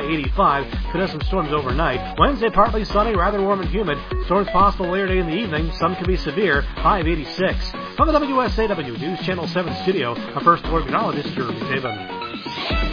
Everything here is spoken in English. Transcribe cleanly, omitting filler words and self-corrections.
high 85. Could have some storms overnight. Wednesday, partly sunny, rather warm and humid. Storms possible later today in the evening. Some can be severe. High of 86. From the WSAW News Channel 7 studio, I'm First Alert Meteorologist Jeremy Taven.